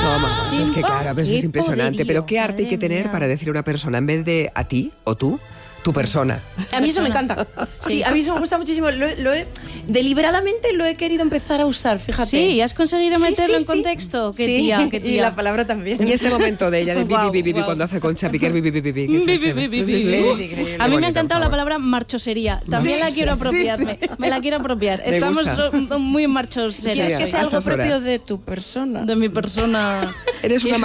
Toma, es que claro, a veces es impresionante. Pero qué arte hay que tener para decir a una persona, en vez de a ti o tú, tu persona. A mí eso me encanta. Sí, a mí eso me gusta muchísimo. Deliberadamente lo he querido empezar a usar, fíjate. Sí, ¿has conseguido meterlo en contexto? Qué tía, qué tía. Y la palabra también. Y este momento de ella, de bibi, cuando hace Concha Piquer, bibi. A mí me ha encantado la palabra marchosería. También la quiero apropiarme. Me la quiero apropiar. Estamos muy en marchosería. ¿Quieres que sea algo propio de tu persona? De mi persona. Eres una